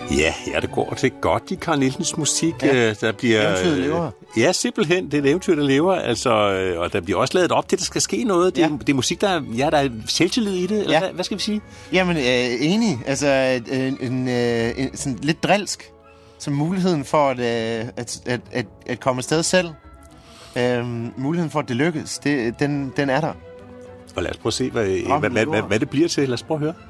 Ja, det går til godt i Carl Nielsens musik. Der bliver eventyret lever. Ja, simpelthen. Det er et eventyr, der lever. Altså, og der bliver også lavet op til, at der skal ske noget. Det er musik, der er selvtillid i det. Eller hvad skal vi sige? Jamen, enig. Altså, sådan lidt drilsk. Som muligheden for at komme afsted selv. Muligheden for, at det lykkes, den er der. Og lad os prøve at se, hvad det bliver til. Lad os prøve at høre.